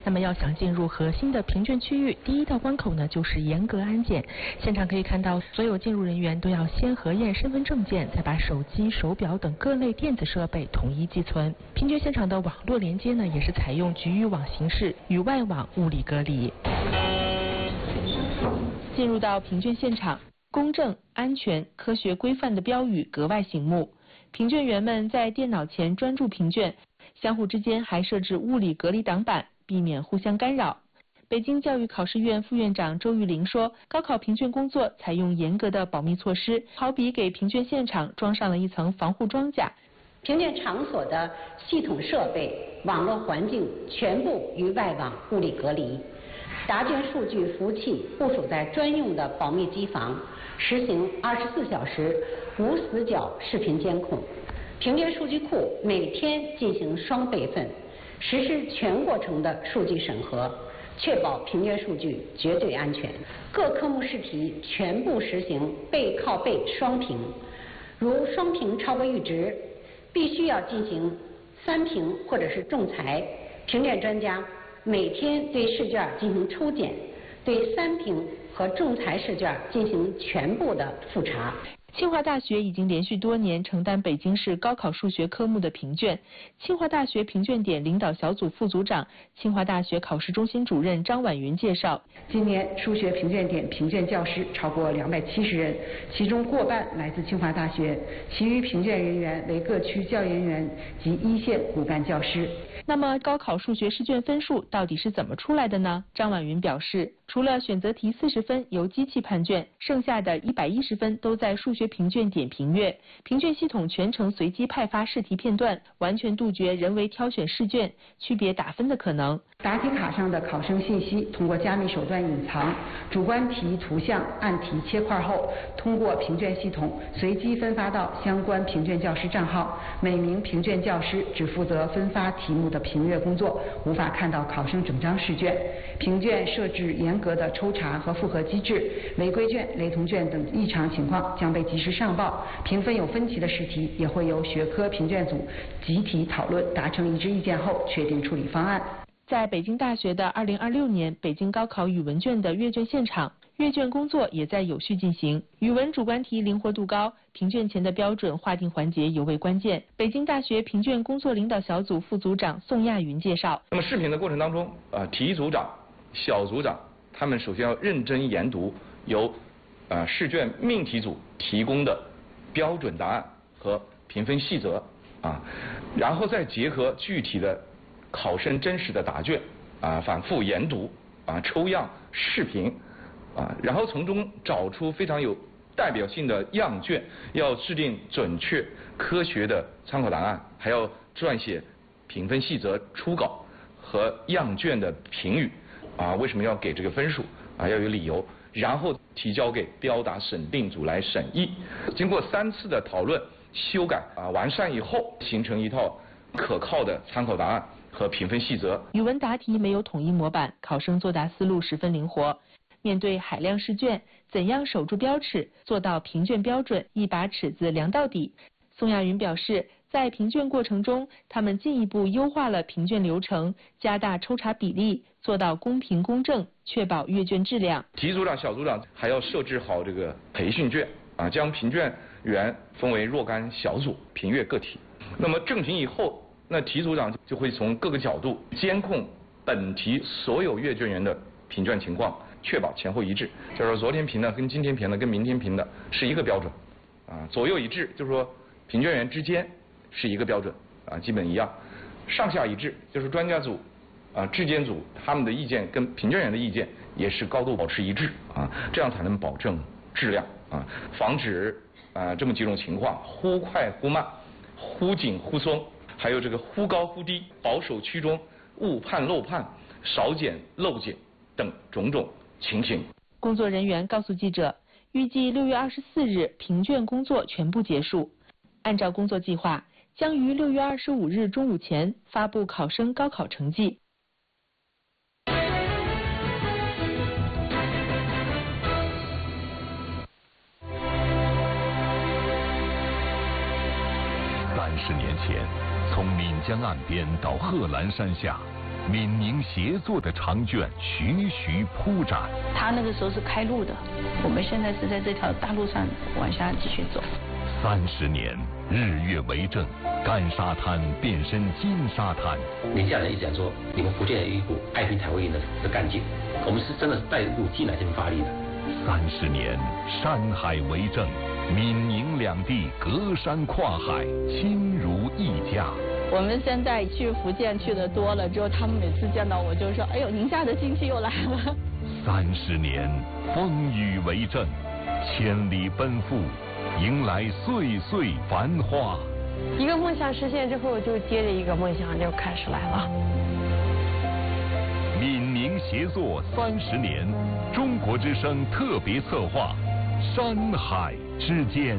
那么要想进入核心的评卷区域，第一道关口呢就是严格安检。现场可以看到，所有进入人员都要先核验身份证件，再把手机、手表等各类电子设备统一寄存。评卷现场的网络连接呢，也是采用局域网形式，与外网物理隔离。进入到评卷现场，公正、安全、科学、规范的标语格外醒目。评卷员们在电脑前专注评卷，相互之间还设置物理隔离挡板，避免互相干扰。北京教育考试院副院长周玉玲说，高考评卷工作采用严格的保密措施，好比给评卷现场装上了一层防护装甲。 评卷场所的系统设备、网络环境全部与外网物理隔离，答卷数据服务器部署在专用的保密机房，实行24小时无死角视频监控。评卷数据库每天进行双备份，实施全过程的数据审核，确保评卷数据绝对安全。各科目试题全部实行背靠背双评，如双评超过阈值，必须要进行3评或者是仲裁。评卷专家每天对试卷进行抽检，对3评和仲裁试卷进行全部的复查。 清华大学已经连续多年承担北京市高考数学科目的评卷。清华大学评卷点领导小组副组长、清华大学考试中心主任张婉云介绍， 今年数学评卷点评卷教师超过270人，其中过半来自清华大学，其余评卷人员为各区教研员及一线骨干教师。 那么高考数学试卷分数到底是怎么出来的呢？张婉云表示，除了选择题40分由机器判卷，剩下的110分都在数学评卷点评阅。评卷系统全程随机派发试题片段，完全杜绝人为挑选试卷、区别打分的可能。 答题卡上的考生信息通过加密手段隐藏，主观题图像按题切块后，通过评卷系统随机分发到相关评卷教师账号。每名评卷教师只负责分发题目的评阅工作，无法看到考生整张试卷。评卷设置严格的抽查和复核机制，违规卷、雷同卷等异常情况将被及时上报。评分有分歧的试题也会由学科评卷组集体讨论，达成一致意见后确定处理方案。 在北京大学的2026年北京高考语文卷的阅卷现场，阅卷工作也在有序进行。语文主观题灵活度高，评卷前的标准划定环节尤为关键。北京大学评卷工作领导小组副组长宋亚云介绍， 那么视频的过程当中，题组长、小组长他们首先要认真研读由试卷命题组提供的标准答案和评分细则然后再结合具体的考生真实的答卷反复研读抽样视频然后从中找出非常有代表性的样卷，要制定准确科学的参考答案，还要撰写评分细则初稿和样卷的评语为什么要给这个分数要有理由，然后提交给标答审定组来审议。经过3次的讨论、修改完善以后，形成一套可靠的参考答案和评分细则。 语文答题没有统一模板，考生作答思路十分灵活。面对海量试卷，怎样守住标尺，做到评卷标准，一把尺子量到底？宋亚云表示，在评卷过程中，他们进一步优化了评卷流程，加大抽查比例，做到公平公正，确保阅卷质量。 题组长、小组长还要设置好这个培训卷将评卷员分为若干小组评阅个体。那么正评以后，那题组长就会从各个角度监控本题所有阅卷员的评卷情况，确保前后一致。就是说昨天评的跟今天评的跟明天评的是一个标准左右一致，就是说评卷员之间是一个标准基本一样。上下一致，就是专家组质监组他们的意见跟评卷员的意见也是高度保持一致这样才能保证质量防止这么几种情况：忽快忽慢、忽紧忽松，还有这个忽高忽低、保守趋中、误判漏判、少检漏检等种种情形。 工作人员告诉记者，预计6月24日评卷工作全部结束。按照工作计划，将于6月25日中午前发布考生高考成绩。 30年前，从岷江岸边到贺兰山下， 闽宁协作的长卷徐徐铺展。 他那个时候是开路的，我们现在是在这条大路上往下继续走。 30年，日月为证，干沙滩变身金沙滩。 宁夏人一直讲说，你们福建有一股爱拼才会赢的干劲，我们是真的是带入进来这边发力的。 30年，山海为证，闽宁两地隔山跨海，亲如一家。 我们现在去福建去的多了之后，他们每次见到我就说：“哎呦，宁夏的亲戚又来了。 ”30年，风雨为证，千里奔赴，迎来岁岁繁华。 一个梦想实现之后，就接着一个梦想就开始来了。 闽宁协作30年，中国之声特别策划《山海之间》。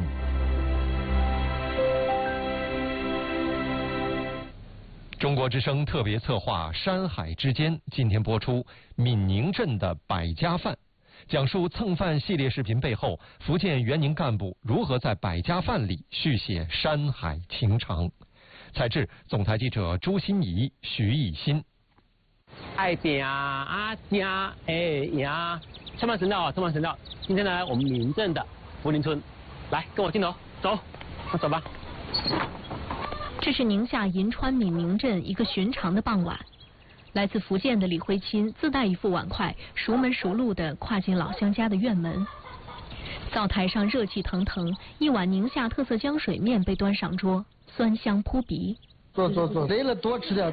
中国之声特别策划《山海之间》今天播出闽宁镇的百家饭，讲述蹭饭系列视频背后福建援宁干部如何在百家饭里续写山海情长。采制总台记者朱欣怡、徐艺新。 爱点啊家呀，车慢神道啊，车慢神道。今天呢，我们闽镇的福林村，来跟我镜头走，那走吧。 这是宁夏银川闽宁镇一个寻常的傍晚，来自福建的李慧钦自带一副碗筷，熟门熟路地跨进老乡家的院门。灶台上热气腾腾，一碗宁夏特色浆水面被端上桌，酸香扑鼻。 坐，累了多吃点。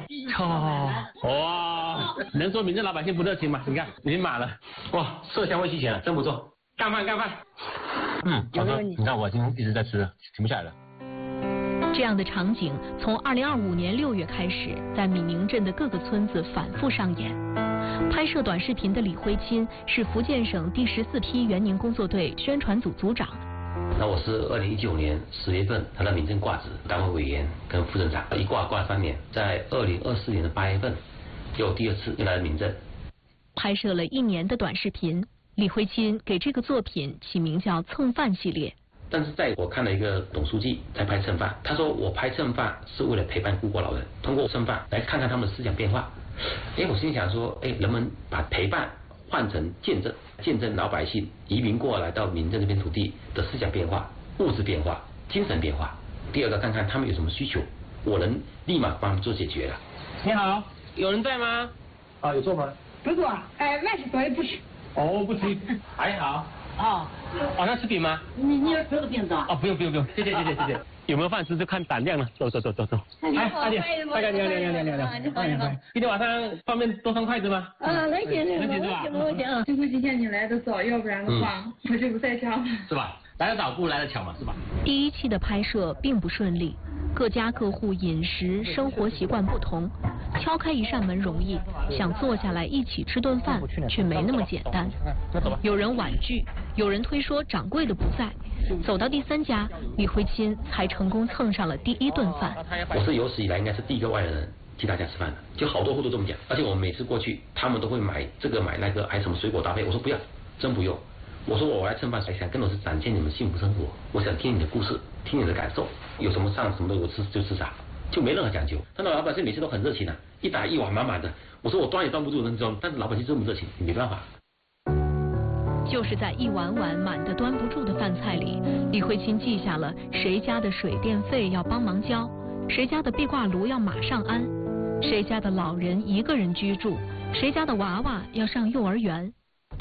哇，能说闽镇老百姓不热情吗？你看已经满了，哇，色香味俱全了，真不错。干饭。好吃。你看我今天一直在吃，停不下来了。 这样的场景从2025年6月开始，在闽宁镇的各个村子反复上演。拍摄短视频的李慧钦是福建省第14批援宁工作队宣传组组长。 那我是2019年10月份来到闽镇挂职，单位委员跟副镇长，一挂3年，在2024年的8月份又第2次又来了闽镇。 拍摄了1年的短视频，李慧钦给这个作品起名叫蹭饭系列。 但是在我看了一个董书记在拍蹭饭，他说我拍蹭饭是为了陪伴孤寡老人，通过蹭饭来看看他们的思想变化。我心里想说，人们把陪伴换成见证，见证老百姓移民过来到闽镇这片土地的思想变化、物质变化、精神变化。第二个，看看他们有什么需求，我能立马帮他们做解决了。 你好，有人在吗？ 啊，有坐吗？ 不坐，外是坐也不吃。 哦，不吃，还好。那吃饼吗？ 你要吃个饼子啊？ 不用，谢谢。有没有饭吃就看胆量了。走。大姐，大概你好。今天晚上方便多双筷子吗？ 能行是吧？ 这回今天你来的早，要不然的话我这不在家。 是吧？来得早不如来得巧嘛，是吧？ 第1期的拍摄并不顺利，各家各户饮食生活习惯不同，敲开一扇门容易，想坐下来一起吃顿饭却没那么简单。有人婉拒，有人推说掌柜的不在。走到第3家，李慧钦才成功蹭上了第1顿饭。 我是有史以来应该是第一个外人替大家吃饭的，就好多户都这么讲。而且我每次过去，他们都会买这个买那个，还什么水果搭配。我说不要，真不用。我说我来蹭饭，想更多是展现你们幸福生活。我想听你的故事，听你的感受，有什么上什么东西我吃就吃啥，就没任何讲究。但是老百姓每次都很热情啊，一打一碗满满的。我说我端也端不住，能装，但是老百姓这么热情，你没办法。 就是在一碗碗满得端不住的饭菜里，李慧钦记下了谁家的水电费要帮忙交，谁家的壁挂炉要马上安，谁家的老人一个人居住，谁家的娃娃要上幼儿园。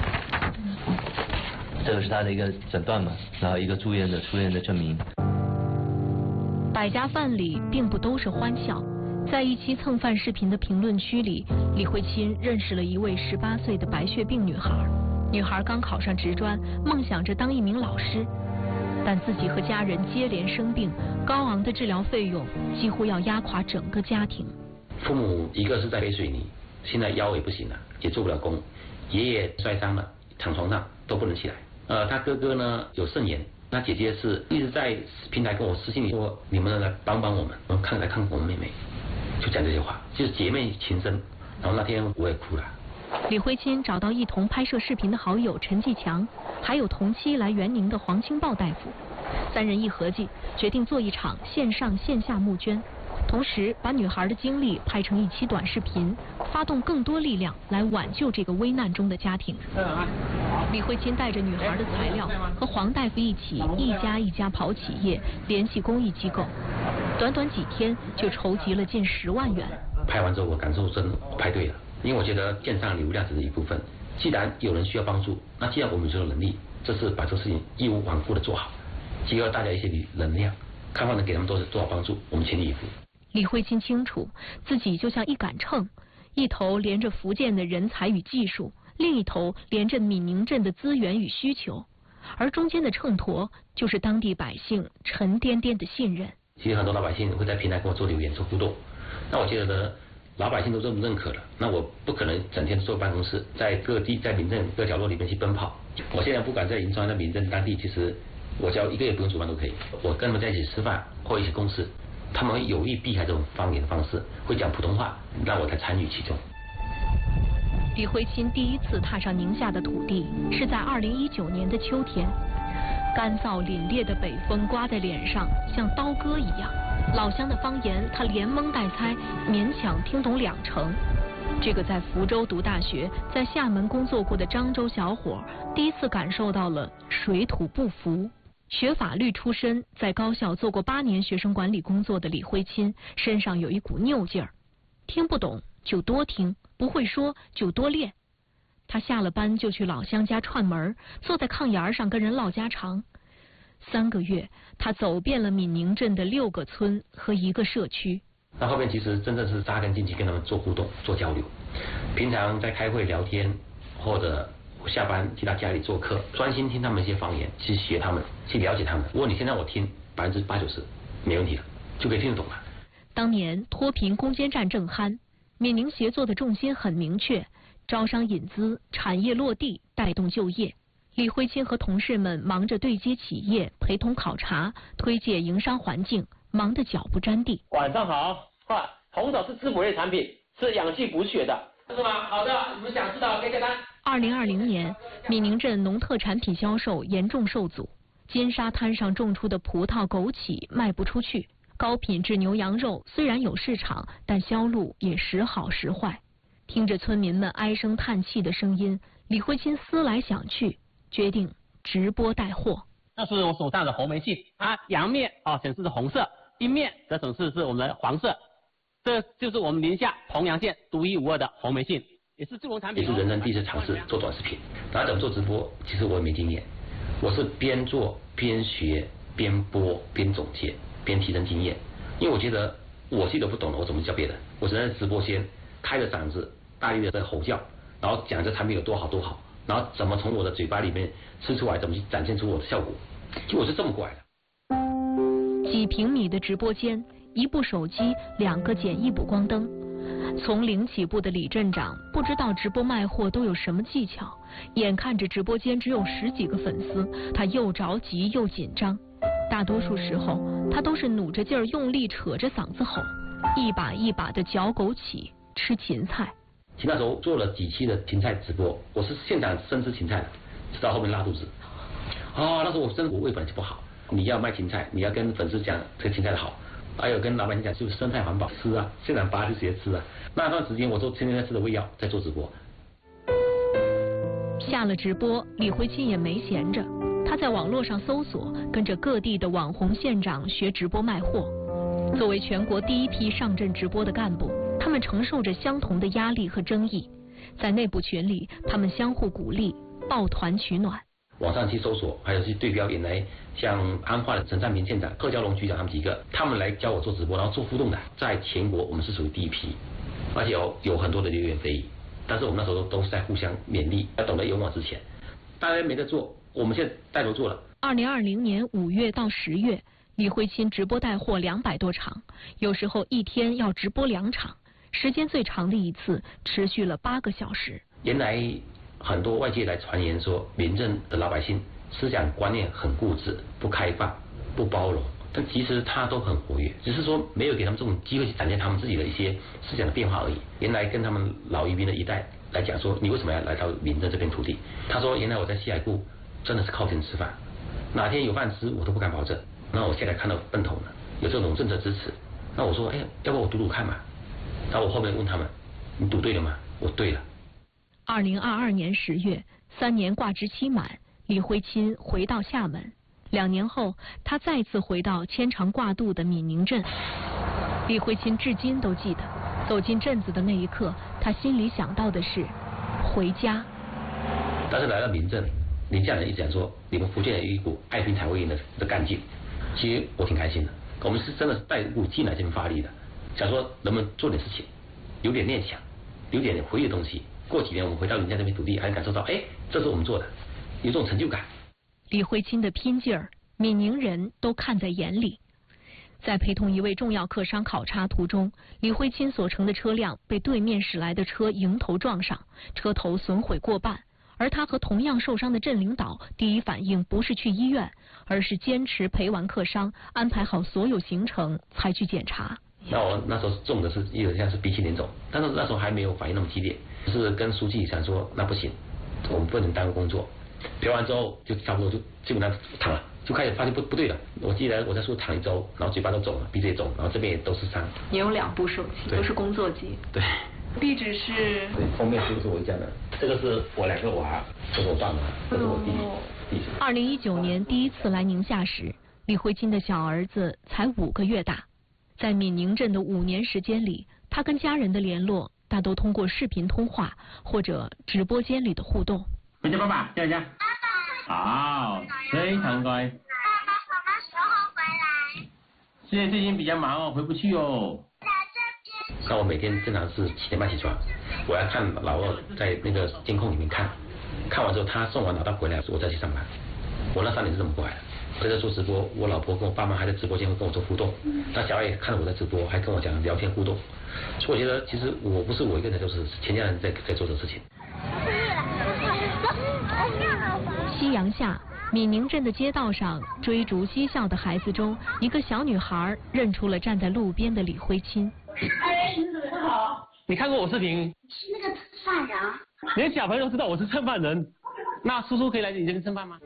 这个是他的一个诊断嘛，然后一个出院的证明。 百家饭里并不都是欢笑，在一期蹭饭视频的评论区里，李慧钦认识了一位18岁的白血病女孩。女孩刚考上职专，梦想着当一名老师，但自己和家人接连生病，高昂的治疗费用几乎要压垮整个家庭。 父母一个是在背水泥，现在腰也不行了，也做不了工；爷爷摔伤了，躺床上都不能起来。他哥哥呢有肾炎，那姐姐是一直在平台跟我私信里说，你们来帮帮我们，来看我们妹妹，就讲这些话，就是姐妹情深。然后那天我也哭了。 李慧钦找到一同拍摄视频的好友陈继强，还有同期来援宁的黄清豹大夫，3人一合计，决定做一场线上线下募捐。 同时把女孩的经历拍成一期短视频，发动更多力量来挽救这个危难中的家庭。李慧钦带着女孩的材料和黄大夫一起，一家一家跑企业，联系公益机构，短短几天就筹集了近10万元。 拍完之后我感受真拍对了，因为我觉得建商流量只是一部分，既然有人需要帮助，那既然我们有能力，这是把这事情义无反顾的做好，结合大家一些能量，看法能给他们多少帮助，我们全力以赴。 李慧钦清楚自己就像一杆秤，一头连着福建的人才与技术，另一头连着闽宁镇的资源与需求，而中间的秤砣就是当地百姓沉甸甸的信任。 其实很多老百姓会在平台跟我做留言做互动，那我觉得老百姓都这么认可了，那我不可能整天坐办公室，在各地在民政各角落里面去奔跑。我现在不管在银川的民政当地，其实我只要1个月不用主办都可以，我跟他们在一起吃饭或一起共事，他们会有意避开这种方言的方式，会讲普通话，让我才参与其中。 李慧钦第一次踏上宁夏的土地是在2019年的秋天，干燥凛冽的北风刮在脸上，像刀割一样。老乡的方言他连蒙带猜，勉强听懂2成。这个在福州读大学，在厦门工作过的漳州小伙，第一次感受到了水土不服。学法律出身，在高校做过8年学生管理工作的李慧钦身上有一股拗劲儿，听不懂就多听，不会说就多练。他下了班就去老乡家串门，坐在炕沿上跟人唠家常。3个月，他走遍了闽宁镇的6个村和1个社区。 那后面其实真正是扎根进去跟他们做互动做交流，平常在开会聊天，或者下班去他家里做客，专心听他们一些方言，去学他们，去了解他们。如果你现在我听80%-90%没问题了，就可以听得懂了。 当年脱贫攻坚战正酣，闽宁协作的重心很明确，招商引资，产业落地，带动就业。李慧钦和同事们忙着对接企业，陪同考察，推介营商环境，忙得脚不沾地。 晚上好，红枣是滋补类产品，是养气补血的，是吗？好的，你们想知道可以下单。 2020年，闽宁镇农特产品销售严重受阻，金沙滩上种出的葡萄、枸杞卖不出去，高品质牛羊肉虽然有市场，但销路也时好时坏。听着村民们唉声叹气的声音，李慧钦思来想去，决定直播带货。 那是我手上的红梅杏，它阳面显示是红色，阴面则显示是我们的黄色。这就是我们宁夏洪阳县独一无二的红梅杏，也是助农产品。 也是人生第一次尝试做短视频，然后怎么做直播，其实我也没经验，我是边做边学边播边总结边提升经验，因为我觉得我自己都不懂了，我怎么教别人？我只能在直播间开着嗓子大力的在吼叫，然后讲这产品有多好多好，然后怎么从我的嘴巴里面吃出来，怎么去展现出我的效果，就我是这么过来的。 几平米的直播间，1部手机，2个简易补光灯。从零起步的李镇长不知道直播卖货都有什么技巧，眼看着直播间只有10几个粉丝，他又着急又紧张。大多数时候，他都是努着劲儿用力扯着嗓子吼，一把一把的嚼枸杞，吃芹菜。 其实那时候做了几期的芹菜直播，我是现场生吃芹菜的，直到后面拉肚子。那时候我胃本来就不好，你要卖芹菜，你要跟粉丝讲这个芹菜的好，还有跟老板娘讲就是生态环保，吃啊，现场拔就直接吃啊。那段时间我都天天在吃的胃药，在做直播。 下了直播，李慧钦也没闲着，他在网络上搜索，跟着各地的网红县长学直播卖货。作为全国第一批上阵直播的干部，他们承受着相同的压力和争议。在内部群里，他们相互鼓励，抱团取暖。 网上去搜索，还有去对标原来像安化的陈占平县长、贺娇龙局长他们几个，他们来教我做直播，然后做互动的，在全国我们是属于第一批，而且有很多的流言蜚语，但是我们那时候都是在互相勉励，要懂得勇往直前。大家没得做，我们现在带头做了。 2020年5月到10月，李慧钦直播带货200多场，有时候一天要直播2场，时间最长的一次持续了8个小时。 原来很多外界来传言说，民政的老百姓思想观念很固执、不开放、不包容，但其实他都很活跃，只是说没有给他们这种机会去展现他们自己的一些思想的变化而已。原来跟他们老移民的一代来讲说，你为什么要来到民政这片土地？他说，原来我在西海固真的是靠天吃饭，哪天有饭吃我都不敢保证。那我现在看到奔头了，有这种政策支持， 那我说，哎，要不我赌赌看嘛？然后我后面问他们，你赌对了吗？我对了。 2022年10月，3年挂职期满，李辉钦回到厦门。2年后，他再次回到牵肠挂肚的闽宁镇。李辉钦至今都记得，走进镇子的那一刻，他心里想到的是回家。 但是来到闽镇，宁夏人一直讲说，你们福建有一股爱拼才会赢的干劲。其实我挺开心的，我们是真的是带一股劲来这边发力的，想说能不能做点事情，有点念想，有点回忆的东西。过几年我们回到宁夏这片土地，还感受到，哎，这是我们做的，有种成就感。 李辉钦的拼劲儿，闽宁人都看在眼里。在陪同一位重要客商考察途中，李辉钦所乘的车辆被对面驶来的车迎头撞上，车头损毁过半。而他和同样受伤的镇领导第一反应不是去医院，而是坚持陪完客商，安排好所有行程才去检查。 那我那时候中的是有点像是鼻青脸肿，但是那时候还没有反应那么激烈，是跟书记想说那不行，我们不能耽误工作。陪完之后就差不多就基本上躺了，就开始发现不对了。我记得我在树躺1周，然后嘴巴都肿了，鼻子也肿，然后这边也都是伤。 也有2部手机，都是工作机。 对。 地址是？ 对，封面这个是我家的，这个是我2个娃，这是我爸妈，这是我弟弟。 2019年第一次来宁夏时，李辉钦的小儿子才5个月大。在闽宁镇的5年时间里，他跟家人的联络大都通过视频通话或者直播间里的互动。 回家，爸爸，叫一下。好，非常乖。 爸爸什么时候回来？ 现在最近比较忙哦，回不去哦。 那我每天正常是7点半起床，我要看老二在那个监控里面看完之后，他送完老大回来，我再去上班。我那3年是这么过来的。我在做直播，我老婆跟我爸妈还在直播间会跟我做互动，那小孩也看了我在直播，还跟我讲聊天互动。所以我觉得其实我不是我一个人在做事，是全家人在做这个事情。 夕阳下，闽宁镇的街道上，追逐嬉笑的孩子中，一个小女孩认出了站在路边的李辉钦。 哎，你怎么好？你看过我视频？ 是那个犯人。 连小朋友都知道我是蹭饭人，那叔叔可以来你这边蹭饭吗？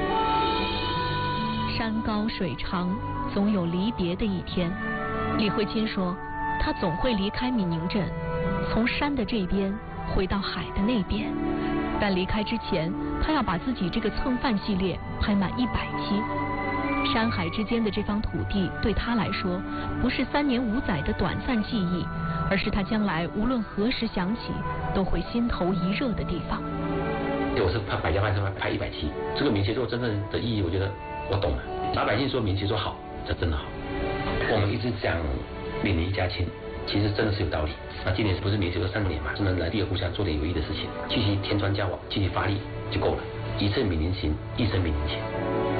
山高水长，总有离别的一天。李辉钦说，他总会离开闽宁镇，从山的这边回到海的那边。但离开之前，他要把自己这个蹭饭系列拍满100期。山海之间的这方土地对他来说，不是3年5载的短暂记忆，而是他将来无论何时想起，都会心头一热的地方。 我是拍百家饭是拍100期，这个闽协作真正的意义，我觉得我懂了。老百姓说闽协作好，这真的好。我们一直讲闽宁一家亲，其实真的是有道理。那今年不是闽协作3年嘛，只能来第2故乡做点有益的事情，继续添砖加瓦，继续发力就够了。一次闽宁行，一生闽宁情。